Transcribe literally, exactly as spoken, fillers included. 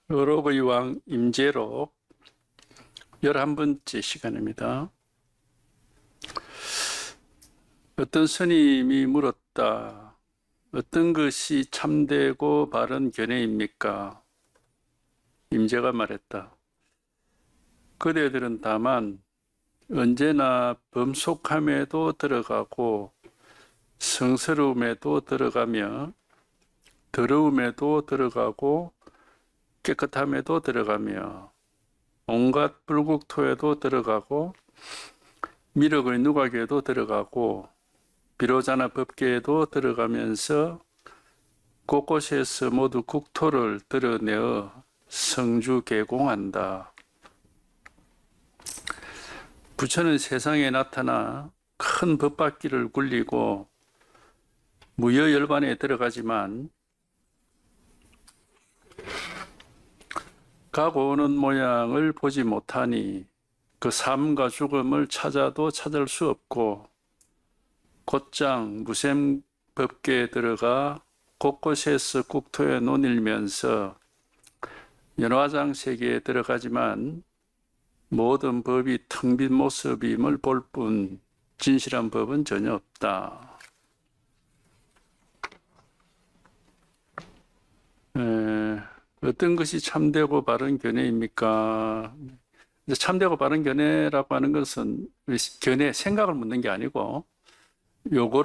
의롭의 왕 임재록 열한 번째 시간입니다. 어떤 스님이 물었다. 어떤 것이 참되고 바른 견해입니까? 임재가 말했다. 그대들은 다만 언제나 범속함에도 들어가고 성스러움에도 들어가며 더러움에도 들어가고 깨끗함에도 들어가며 온갖 불국토에도 들어가고 미륵의 누각에도 들어가고 비로자나 법계에도 들어가면서 곳곳에서 모두 국토를 드러내어 성주 개공한다. 부처는 세상에 나타나 큰 법바퀴를 굴리고 무여열반에 들어가지만 가고 오는 모양을 보지 못하니 그 삶과 죽음을 찾아도 찾을 수 없고 곧장 무샘 법계에 들어가 곳곳에서 국토에 논일면서 연화장 세계에 들어가지만 모든 법이 텅 빈 모습임을 볼 뿐 진실한 법은 전혀 없다. 에, 어떤 것이 참되고 바른 견해입니까? 이제 참되고 바른 견해라고 하는 것은 견해, 생각을 묻는 게 아니고 요거